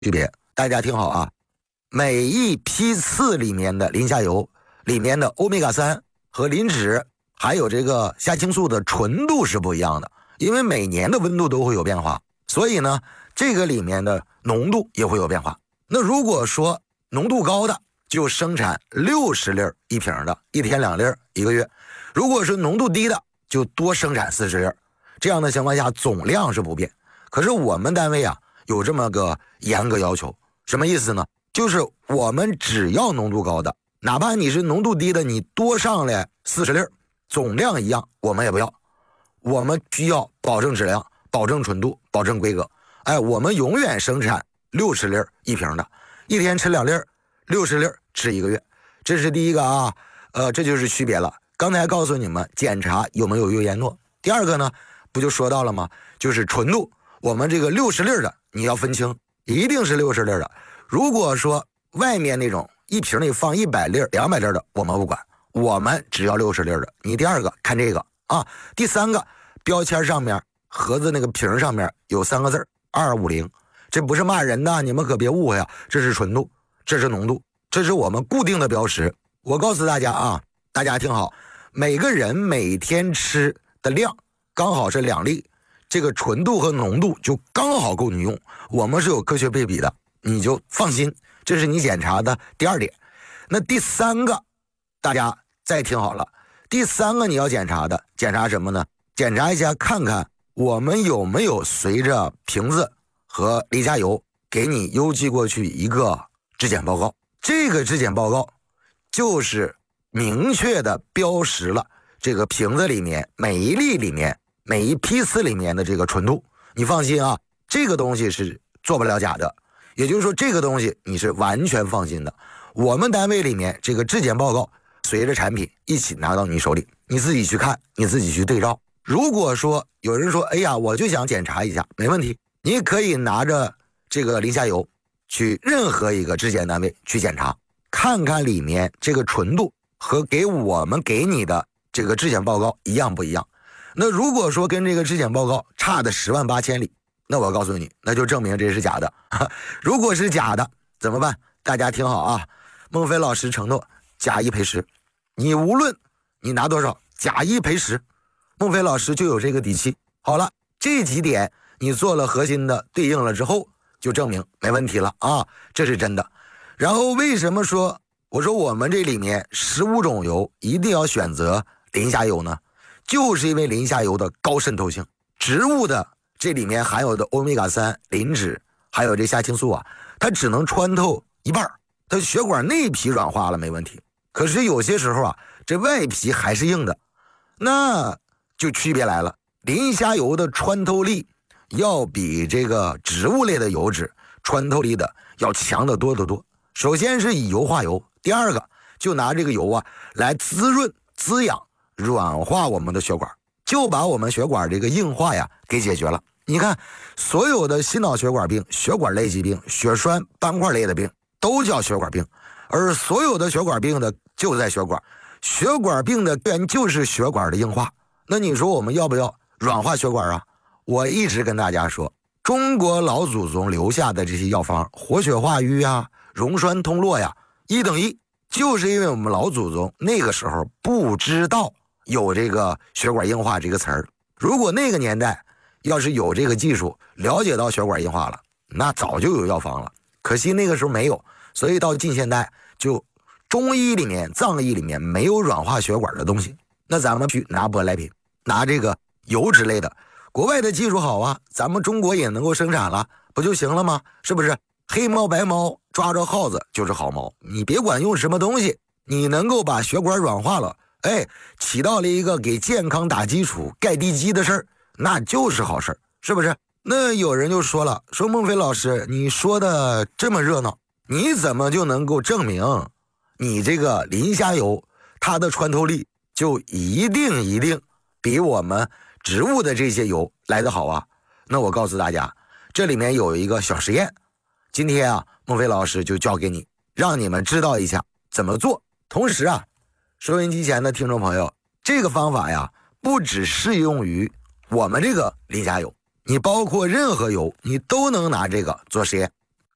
区别。大家听好啊，每一批次里面的磷虾油里面的欧米伽3和磷脂还有这个虾青素的纯度是不一样的，因为每年的温度都会有变化，所以呢这个里面的浓度也会有变化。那如果说浓度高的就生产60粒一瓶的，一天2粒一个月，如果是浓度低的就多生产40粒，这样的情况下总量是不变。可是我们单位啊有这么个严格要求，什么意思呢？就是我们只要浓度高的，哪怕你是浓度低的，你多上来40粒，总量一样我们也不要，我们需要保证质量，保证纯度，保证规格。我们永远生产60粒一瓶的，一天吃2粒，60粒吃1个月，这是第一个啊。这就是区别了。刚才告诉你们检查有没有油盐诺。第二个呢，不就说到了吗？就是纯度，我们这个60粒的你要分清，一定是60粒的。如果说外面那种一瓶里放100粒、200粒的，我们不管，我们只要60粒的。你第二个看这个啊，第三个标签上面盒子那个瓶上面有3个字250，这不是骂人的，你们可别误会啊，这是纯度，这是浓度，这是我们固定的标识。我告诉大家啊，大家听好，每个人每天吃的量刚好是2粒，这个纯度和浓度就刚好够你用，我们是有科学配比的，你就放心。这是你检查的第二点。那第三个，大家再听好了，第三个你要检查的，检查什么呢？检查一下看看我们有没有随着瓶子和磷虾油给你邮寄过去一个质检报告。这个质检报告就是明确的标识了这个瓶子里面每一粒里面每一批次里面的这个纯度。你放心啊，这个东西是做不了假的，也就是说这个东西你是完全放心的。我们单位里面这个质检报告随着产品一起拿到你手里，你自己去看，你自己去对照。如果说有人说哎呀我就想检查一下，没问题，你可以拿着这个磷虾油去任何一个质检单位去检查，看看里面这个纯度和我们给你的这个质检报告一样不一样。那如果说跟这个质检报告差的10万8千里，那我告诉你，那就证明这是假的。如果是假的怎么办？大家听好啊，孟非老师承诺假1赔10，你无论你拿多少，假1赔10，孟非老师就有这个底气。好了，这几点你做了核心的对应了之后，就证明没问题了啊，这是真的。然后为什么说我说我们这里面15种油一定要选择磷虾油呢？就是因为磷虾油的高渗透性，植物的这里面含有的欧米伽3、磷脂还有这虾青素啊，它只能穿透一半，它血管内皮软化了没问题，可是有些时候啊这外皮还是硬的，那就区别来了。磷虾油的穿透力要比这个植物类的油脂穿透力的要强得多得多。首先是以油化油，第二个就拿这个油啊来滋润滋养软化我们的血管，就把我们血管这个硬化呀给解决了。你看所有的心脑血管病、血管类疾病、血栓斑块类的病都叫血管病，而所有的血管病的就在血管，血管病的根源就是血管的硬化。那你说我们要不要软化血管啊？我一直跟大家说，中国老祖宗留下的这些药方，活血化瘀啊、溶栓通络呀，1等1，就是因为我们老祖宗那个时候不知道有这个血管硬化这个词儿。如果那个年代要是有这个技术，了解到血管硬化了，那早就有药方了，可惜那个时候没有。所以到近现代就中医里面藏医里面没有软化血管的东西，那咱们去拿舶来品，拿这个油之类的，国外的技术好啊，咱们中国也能够生产了，不就行了吗？是不是？黑猫白猫抓着耗子就是好猫，你别管用什么东西，你能够把血管软化了，起到了一个给健康打基础盖地基的事儿，那就是好事儿，是不是？那有人就说了，说孟非老师你说的这么热闹，你怎么就能够证明你这个磷虾油它的穿透力就一定比我们植物的这些油来得好啊？那我告诉大家，这里面有一个小实验，今天啊孟非老师就教给你，让你们知道一下怎么做。同时啊，收音机前的听众朋友，这个方法呀不只适用于我们这个磷虾油，你包括任何油你都能拿这个做实验。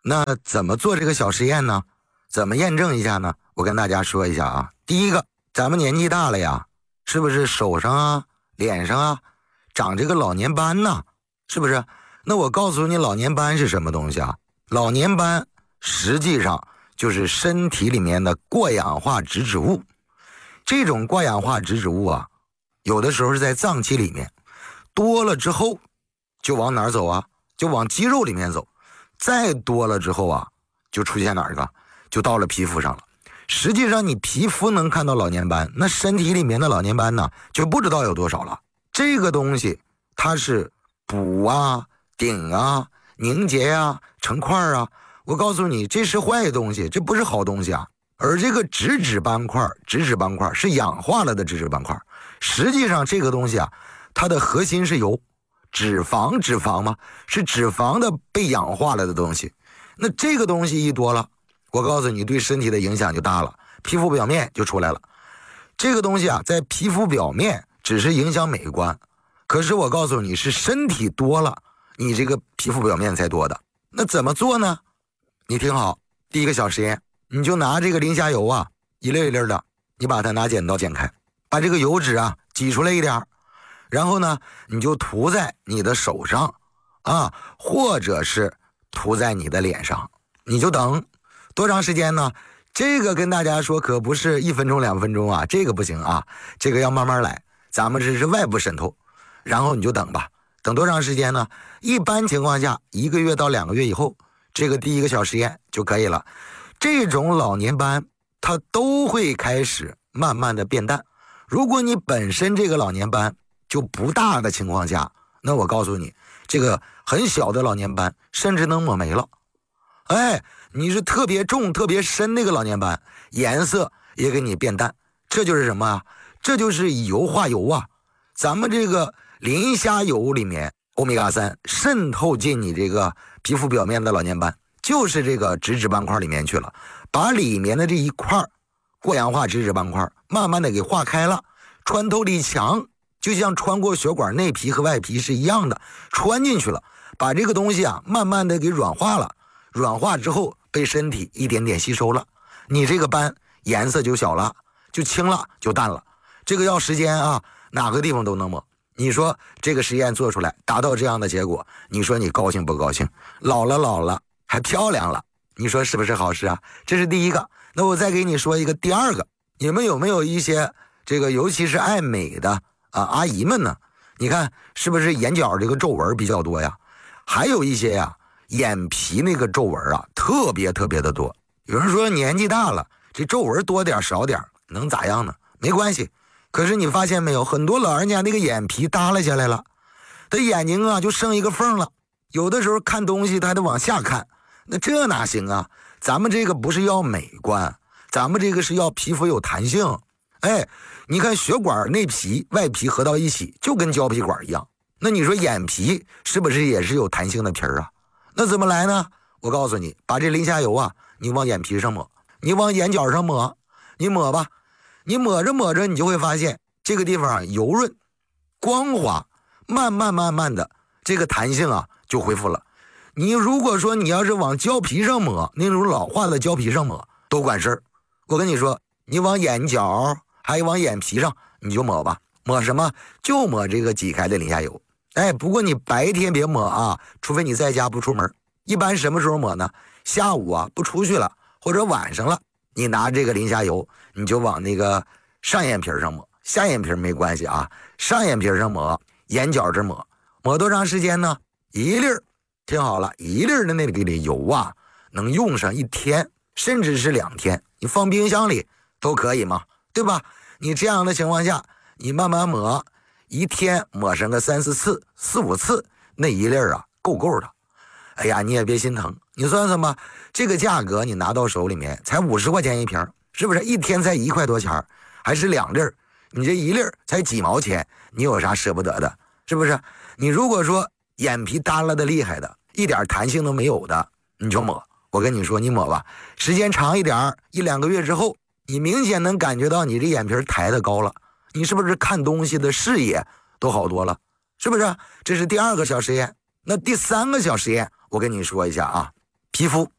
那怎么做这个小实验呢？怎么验证一下呢？我跟大家说一下啊。第一个，咱们年纪大了呀，是不是手上啊、脸上啊长这个老年斑呢？是不是？那我告诉你，老年斑是什么东西啊？老年斑实际上就是身体里面的过氧化脂质物。这种过氧化脂质物啊，有的时候是在脏器里面，多了之后就往哪儿走啊？就往肌肉里面走。再多了之后啊，就出现哪儿了？就到了皮肤上了。实际上你皮肤能看到老年斑，那身体里面的老年斑呢，就不知道有多少了。这个东西它是补啊、顶啊、凝结啊、成块啊，我告诉你，这是坏东西，这不是好东西啊。而这个脂质斑块是氧化了的脂质斑块。实际上这个东西啊，它的核心是油。脂肪嘛，是脂肪的被氧化了的东西。那这个东西一多了，我告诉你，对身体的影响就大了，皮肤表面就出来了。这个东西啊，在皮肤表面只是影响美观，可是我告诉你，是身体多了，你这个皮肤表面才多的。那怎么做呢？你听好，第一个小实验，你就拿这个磷虾油啊，一粒一粒的，你把它拿剪刀剪开，把这个油脂啊挤出来一点，然后呢，你就涂在你的手上啊，或者是涂在你的脸上，你就等多长时间呢？这个跟大家说可不是1分钟2分钟啊，这个不行啊，这个要慢慢来，咱们这是外部渗透。然后你就等吧，等多长时间呢？一般情况下1个月到2个月以后，这个第一个小实验就可以了。这种老年斑它都会开始慢慢的变淡。如果你本身这个老年斑就不大的情况下，那我告诉你，这个很小的老年斑甚至能抹没了。哎，你是特别重特别深那个老年斑，颜色也给你变淡。这就是什么啊？这就是以油化油啊。咱们这个磷虾油里面欧米伽3渗透进你这个皮肤表面的老年斑，就是这个脂质斑块里面去了，把里面的这一块过氧化脂质斑块慢慢的给化开了，穿透力强，就像穿过血管内皮和外皮是一样的，穿进去了，把这个东西啊慢慢的给软化了，软化之后被身体一点点吸收了，你这个斑颜色就小了，就轻了，就淡了。这个要时间啊，哪个地方都能抹。你说这个实验做出来达到这样的结果，你说你高兴不高兴？老了还漂亮了，你说是不是好事啊？这是第一个。那我再给你说一个第二个，你们有没有一些这个尤其是爱美的阿姨们呢？你看是不是眼角这个皱纹比较多呀？还有一些呀，眼皮那个皱纹啊特别的多。有人说年纪大了，这皱纹多点少点能咋样呢？没关系。可是你发现没有，很多老人家那个眼皮耷拉下来了，他眼睛啊就剩一个缝了，有的时候看东西他还得往下看，那这哪行啊？咱们这个不是要美观，咱们这个是要皮肤有弹性。哎，你看血管内皮外皮合到一起就跟胶皮管一样，那你说眼皮是不是也是有弹性的皮儿啊？那怎么来呢？我告诉你，把这磷虾油啊你往眼皮上抹，你往眼角上抹，你抹吧，你抹着你就会发现这个地方啊油润光滑，慢慢的这个弹性啊就恢复了。你如果说你要是往胶皮上抹，那种老化的胶皮上抹都管事儿。我跟你说，你往眼角还有往眼皮上你就抹吧，抹什么？就抹这个挤开的磷虾油。哎，不过你白天别抹啊，除非你在家不出门。一般什么时候抹呢？下午啊不出去了，或者晚上了，你拿这个磷虾油，你就往那个上眼皮上抹，下眼皮没关系啊，上眼皮上抹，眼角这抹，抹多长时间呢？一粒儿，听好了，一粒儿的那个油啊，能用上1天，甚至是2天，你放冰箱里都可以嘛，对吧？你这样的情况下，你慢慢抹，一天抹上个3、4次、4、5次，那一粒儿啊够的。哎呀，你也别心疼，你算算吧，这个价格你拿到手里面才50块钱一瓶，是不是？一天才1块多钱，还是2粒儿，你这一粒儿才几毛钱，你有啥舍不得的？是不是？你如果说眼皮耷拉的厉害的，一点弹性都没有的，你就抹。我跟你说，你抹吧，时间长一点，1、2个月之后，你明显能感觉到你这眼皮抬得高了，你是不是看东西的视野都好多了？是不是？这是第2个小实验。那第3个小实验，我跟你说一下啊，皮肤